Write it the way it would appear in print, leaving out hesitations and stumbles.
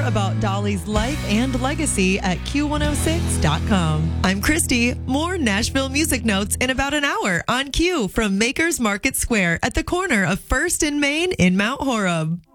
about Dolly's life and legacy at Q106.com. I'm Christy. More Nashville music notes in about an hour on Q from Makers Market Square at the corner of 1st and Main in Mount Horeb.